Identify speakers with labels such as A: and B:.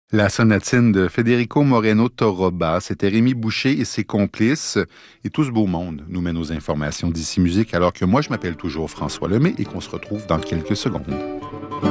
A: La sonatine de Federico Moreno Torroba, c'était Rémi Boucher et ses complices. Et tout ce beau monde nous mène aux informations d'ici musique, alors que moi, je m'appelle toujours François Lemay et qu'on se retrouve dans quelques secondes.